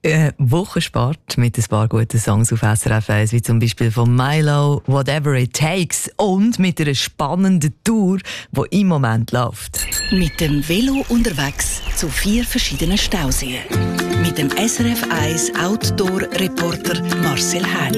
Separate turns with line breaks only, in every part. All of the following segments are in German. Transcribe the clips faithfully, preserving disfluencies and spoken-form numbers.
Äh, Wochensport mit ein paar guten Songs auf S R F eins, wie zum Beispiel von Milo, Whatever It Takes, und mit einer spannenden Tour, die im Moment läuft.
Mit dem Velo unterwegs zu vier verschiedenen Stauseen. Mit dem S R F eins Outdoor-Reporter Marcel Häni.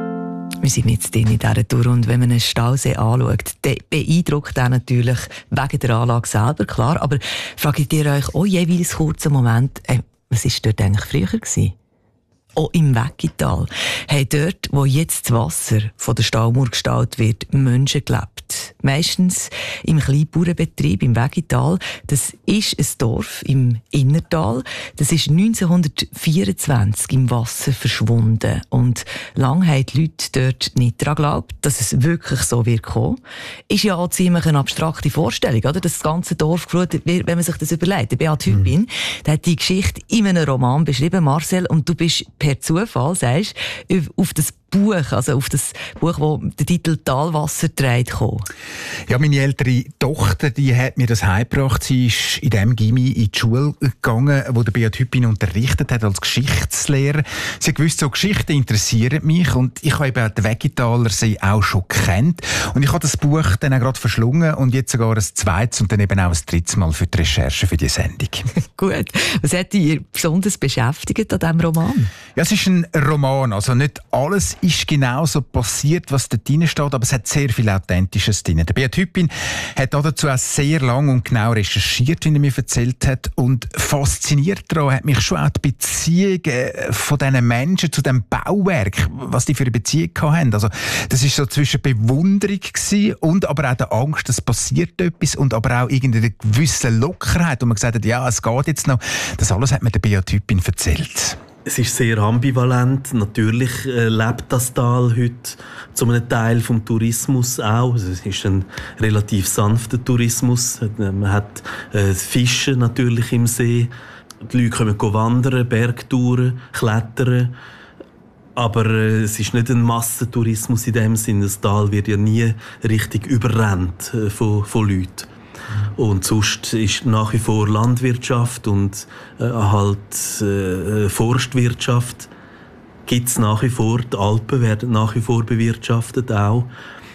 Wir sind jetzt in dieser Tour, und wenn man einen Stausee anschaut, dann beeindruckt er natürlich wegen der Anlage selber, klar. Aber fragt ihr euch auch jeweils kurz einen Moment, äh, was war dort eigentlich früher gewesen? Auch im Weggital haben dort, wo jetzt das Wasser von der Staumauer gestaut wird, Menschen gelebt. Meistens im Kleinbauernbetrieb im Weggital. Das ist ein Dorf im Innertal. Das ist neunzehnhundertvierundzwanzig im Wasser verschwunden. Und lange haben die Leute dort nicht daran geglaubt, dass es wirklich so wird kommen. Ist ja auch ziemlich eine abstrakte Vorstellung, oder? Dass das ganze Dorf geflutet wird, wenn man sich das überlegt. Der Beat Hüppin, mhm. der hat die Geschichte in einem Roman beschrieben, Marcel, und du bist per Zufall, sagst, auf das Buch, also auf das Buch, das den Titel «Talwasser» trägt, gekommen.
Ja, meine ältere Tochter, die hat mir das heimgebracht. Sie ist in dem Gymi in die Schule gegangen, wo der Beat Hüppin unterrichtet hat als Geschichtslehrer. Sie hat gewusst, so Geschichten interessieren mich, und ich habe eben den Weggitaler See auch schon gekannt. Und ich habe das Buch dann auch gerade verschlungen und jetzt sogar ein zweites und dann eben auch ein drittes Mal für die Recherche für die Sendung.
Gut. Was hat dich besonders beschäftigt an diesem Roman?
Ja, es ist ein Roman, also nicht alles ist genau so passiert, was dort drin steht, aber es hat sehr viel Authentisches drin. Der Beat Hüppin hat dazu auch sehr lang und genau recherchiert, wie er mir erzählt hat, und fasziniert daran hat mich schon auch die Beziehungen von diesen Menschen zu dem Bauwerk, was die für eine Beziehung hatten. Also das ist so zwischen Bewunderung gewesen und aber auch der Angst, dass passiert etwas, und aber auch irgendeine gewisse Lockerheit, wo man gesagt hat, ja, es geht jetzt noch. Das alles hat mir der Beat Hüppin erzählt.
Es ist sehr ambivalent. Natürlich äh, lebt das Tal heute zu einem Teil vom Tourismus auch. Also es ist ein relativ sanfter Tourismus. Man hat äh, Fische natürlich im See. Die Leute können wandern, Bergtouren, klettern. Aber äh, es ist nicht ein Massentourismus in dem Sinne. Das Tal wird ja nie richtig überrannt äh, von, von Leuten. Und sonst ist nach wie vor Landwirtschaft und äh, halt äh, Forstwirtschaft gibt es nach wie vor. Die Alpen werden nach wie vor bewirtschaftet auch.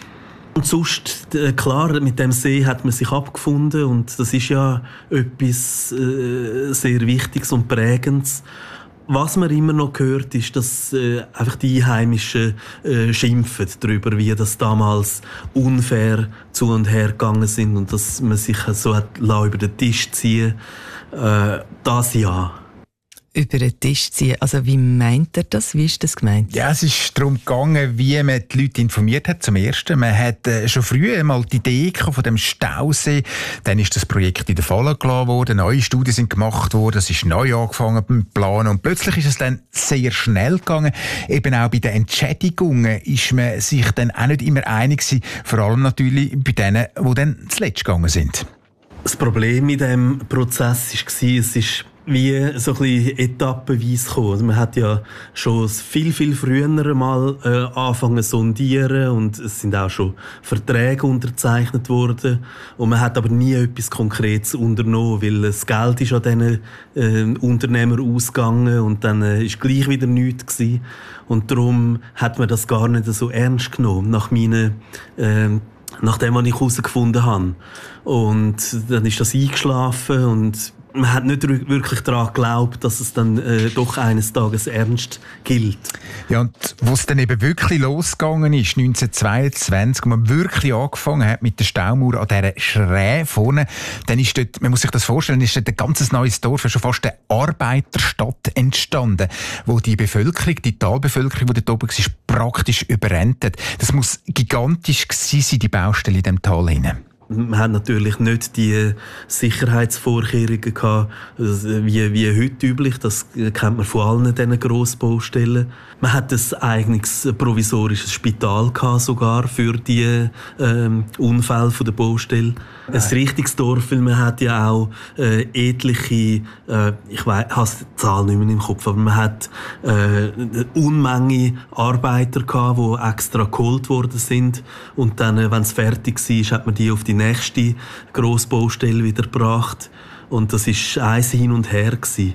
Und sonst, äh, klar, mit dem See hat man sich abgefunden, und das ist ja etwas äh, sehr Wichtiges und Prägendes. Was man immer noch hört, ist, dass äh, einfach die Einheimischen äh, schimpfen darüber, wie das damals unfair zu und her gegangen sind und dass man sich so hat über den Tisch ziehen. Äh, das ja.
Über den Tisch ziehen. Also wie meint er das? Wie ist das gemeint?
Ja, es ist darum gegangen, wie man die Leute informiert hat. Zum Ersten, man hat äh, schon früh einmal die Idee von dem Stausee. Dann ist das Projekt in der Falle gelassen worden. Neue Studien sind gemacht worden. Es ist neu angefangen beim Planen. Und plötzlich ist es dann sehr schnell gegangen. Eben auch bei den Entschädigungen ist man sich dann auch nicht immer einig gewesen. Vor allem natürlich bei denen, die dann zuletzt gegangen sind.
Das Problem in diesem Prozess war, es ist wie so ein bisschen etappenweise gekommen. Also man hat ja schon viel, viel früher mal äh, angefangen zu sondieren, und es sind auch schon Verträge unterzeichnet worden. Und man hat aber nie etwas Konkretes unternommen, weil das Geld ist an diesen äh, Unternehmer ausgegangen, und dann äh, ist gleich wieder nichts gewesen. Und darum hat man das gar nicht so ernst genommen, nach meinen äh, nach dem, was ich herausgefunden habe. Und dann ist das eingeschlafen, und man hat nicht wirklich daran geglaubt, dass es dann äh, doch eines Tages ernst gilt.
Ja, und wo es dann eben wirklich losgegangen ist, neunzehnhundertzweiundzwanzig, wo man wirklich angefangen hat mit der Staumauer an dieser Schräge vorne, dann ist dort, man muss sich das vorstellen, ist dort ein ganzes neues Dorf, schon fast eine Arbeiterstadt entstanden, wo die Bevölkerung, die Talbevölkerung, die dort oben war, praktisch überrennt hat. Das muss gigantisch gewesen sein, die Baustelle in diesem Tal hinein.
Man hat natürlich nicht die Sicherheitsvorkehrungen gehabt, wie, wie heute üblich. Das kennt man von allen diesen Grossbaustellen. Man hat ein eigenes provisorisches Spital gehabt, sogar für die ähm, Unfälle von der Baustelle. Nein. Ein richtiges Dorf, weil man hat ja auch äh, etliche, äh, ich weiss, ich habe die Zahl nicht mehr im Kopf, aber man hat äh, eine Unmenge Arbeiter gehabt, die extra geholt worden sind. Und dann, äh, wenn es fertig war, hat man die auf die nächste Grossbaustelle wieder gebracht. Und das war eins hin und her gewesen.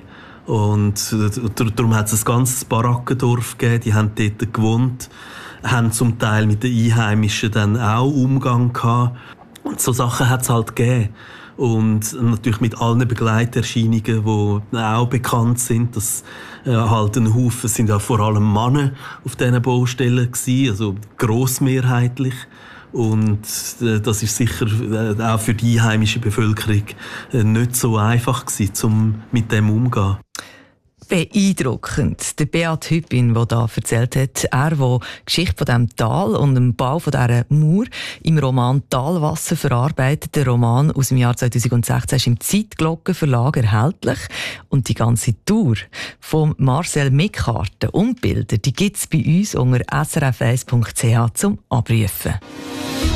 Und darum hat es ein ganzes Barackendorf gegeben, die haben dort gewohnt, haben zum Teil mit den Einheimischen dann auch Umgang gehabt. Und so Sachen hat es halt gegeben. Und natürlich mit allen Begleiterscheinungen, die auch bekannt sind. Das äh, halt ein Haufen sind ja vor allem Männer auf diesen Baustellen gewesen, also grossmehrheitlich. Und äh, das ist sicher äh, auch für die einheimische Bevölkerung äh, nicht so einfach gewesen, um mit dem umzugehen.
Beeindruckend. Der Beat Hüppin, der da erzählt hat, er, der die Geschichte von diesem Tal und dem Bau von dieser Mauer im Roman «Talwasser» verarbeitet. Der Roman aus dem Jahr zweitausendsechzehn ist im Zeitglockenverlag erhältlich. Und die ganze Tour von Marcel mit Karten und Bilder, die gibt es bei uns unter s r f eins punkt c h zum Abrufen.